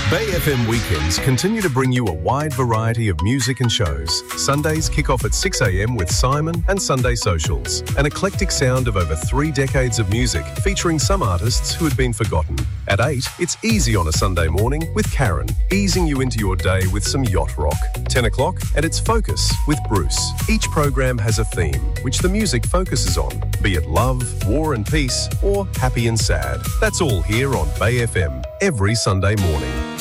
Bay FM weekends continue to bring you a wide variety of music and shows. Sundays kick off at 6 a.m. with Simon and Sunday Socials, an eclectic sound of over 3 decades of music featuring some artists who had been forgotten. At 8, it's Easy on a Sunday morning with Karen, easing you into your day with some yacht rock. 10 o'clock, and it's Focus with Bruce. Each program has a theme, which the music focuses on, be it love, war and peace, or happy and sad. That's all here on Bay FM, every Sunday morning.